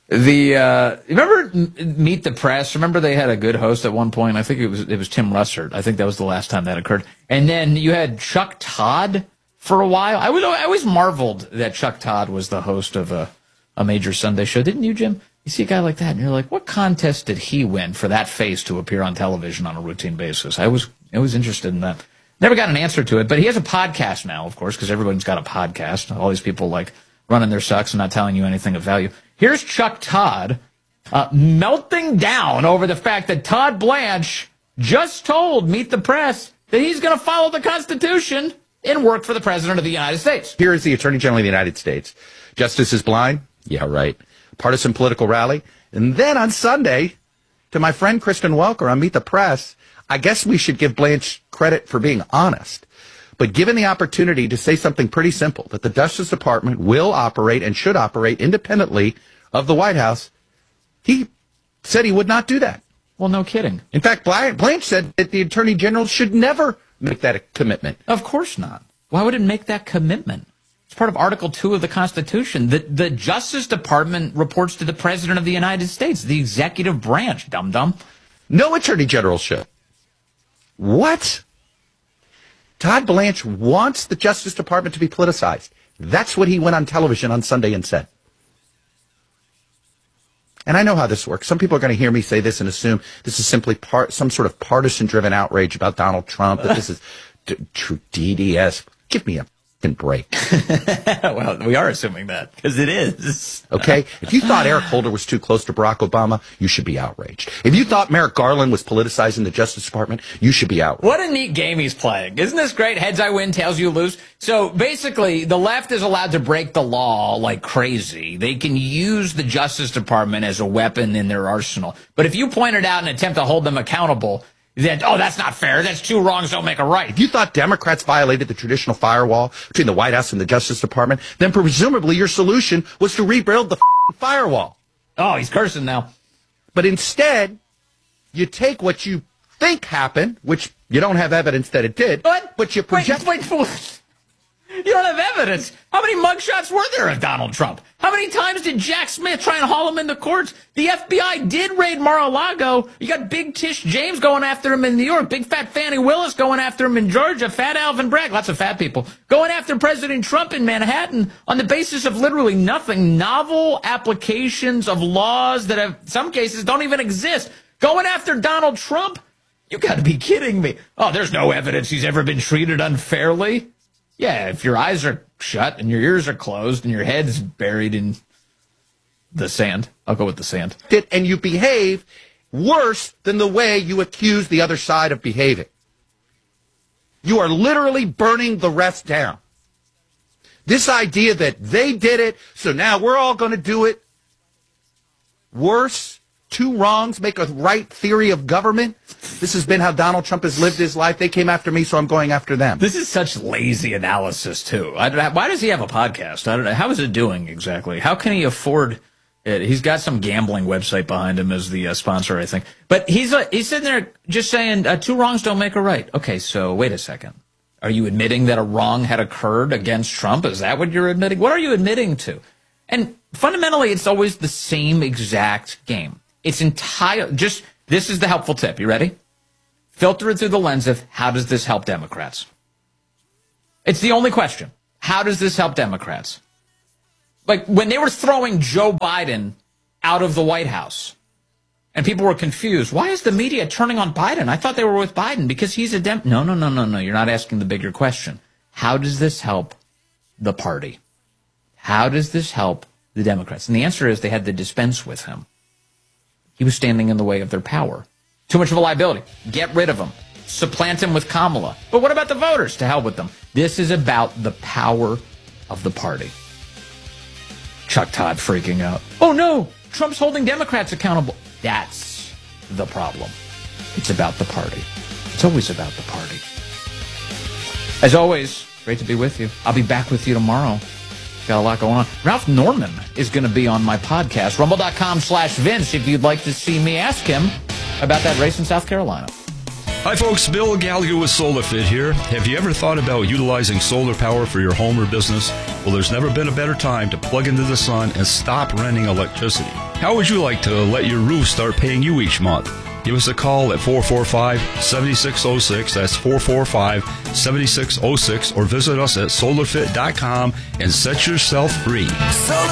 Remember Meet the Press? Remember they had a good host at one point? I think it was Tim Russert. I think that was the last time that occurred. And then you had Chuck Todd for a while. I always marveled that Chuck Todd was the host of a major Sunday show. Didn't you, Jim? You see a guy like that, and you're like, what contest did he win for that face to appear on television on a routine basis? I was interested in that. Never got an answer to it, but he has a podcast now, of course, because everyone's got a podcast. All these people like running their sucks and not telling you anything of value. Here's Chuck Todd melting down over the fact that Todd Blanche just told Meet the Press that he's going to follow the Constitution and work for the President of the United States. Here is the Attorney General of the United States. Justice is blind? Yeah, right. Partisan political rally. And then on Sunday, to my friend Kristen Welker on Meet the Press, I guess we should give Blanche credit for being honest. But given the opportunity to say something pretty simple, that the Justice Department will operate and should operate independently of the White House, he said he would not do that. Well, no kidding. In fact, Blanche said that the Attorney General should never make that a commitment. Of course not. Why would it make that commitment? It's part of Article 2 of the Constitution. The Justice Department reports to the President of the United States, the executive branch, dum-dum. No Attorney General should. What? Todd Blanche wants the Justice Department to be politicized. That's what he went on television on Sunday and said. And I know how this works. Some people are going to hear me say this and assume this is simply some sort of partisan-driven outrage about Donald Trump, that this is true DDS. Give me a break. Well, we are assuming that, because it is. Okay? If you thought Eric Holder was too close to Barack Obama, you should be outraged. If you thought Merrick Garland was politicizing the Justice Department, you should be outraged. What a neat game he's playing. Isn't this great? Heads I win, tails you lose. So basically, the left is allowed to break the law like crazy. They can use the Justice Department as a weapon in their arsenal. But if you point it out and attempt to hold them accountable, that, oh, that's not fair. That's two wrongs don't make a right. If you thought Democrats violated the traditional firewall between the White House and the Justice Department, then presumably your solution was to rebuild the firewall. Oh, he's cursing now. But instead, you take what you think happened, which you don't have evidence that it did, but you project... Wait. You don't have evidence. How many mugshots were there of Donald Trump? How many times did Jack Smith try and haul him into courts? The FBI did raid Mar-a-Lago. You got Big Tish James going after him in New York. Big Fat Fannie Willis going after him in Georgia. Fat Alvin Bragg, lots of fat people, going after President Trump in Manhattan on the basis of literally nothing. Novel applications of laws that have, some cases, don't even exist. Going after Donald Trump? You got to be kidding me. Oh, there's no evidence he's ever been treated unfairly. Yeah, if your eyes are shut and your ears are closed and your head's buried in the sand. I'll go with the sand. And you behave worse than the way you accuse the other side of behaving. You are literally burning the rest down. This idea that they did it, so now we're all going to do it. Worse. Two wrongs make a right theory of government. This has been how Donald Trump has lived his life. They came after me, so I'm going after them. This is such lazy analysis, too. Why does he have a podcast? I don't know. How is it doing exactly? How can he afford it? He's got some gambling website behind him as the sponsor, I think. But he's sitting there just saying two wrongs don't make a right. Okay, so wait a second. Are you admitting that a wrong had occurred against Trump? Is that what you're admitting? What are you admitting to? And fundamentally, it's always the same exact game. It's this is the helpful tip. You ready? Filter it through the lens of how does this help Democrats? It's the only question. How does this help Democrats? Like when they were throwing Joe Biden out of the White House and people were confused. Why is the media turning on Biden? I thought they were with Biden because he's a Dem. No. You're not asking the bigger question. How does this help the party? How does this help the Democrats? And the answer is they had to dispense with him. He was standing in the way of their power. Too much of a liability. Get rid of him. Supplant him with Kamala. But what about the voters? To hell with them. This is about the power of the party. Chuck Todd freaking out. Oh, no. Trump's holding Democrats accountable. That's the problem. It's about the party. It's always about the party. As always, great to be with you. I'll be back with you tomorrow. Got a lot going on. Ralph Norman is going to be on my podcast, rumble.com/Vince, if you'd like to see me ask him about that race in South Carolina. Hi folks, Bill Gallagher with SolarFit here. Have you ever thought about utilizing solar power for your home or business? Well, there's never been a better time to plug into the sun and stop renting electricity. How would you like to let your roof start paying you each month? Give us a call at 445-7606. That's 445-7606. Or visit us at solarfit.com and set yourself free.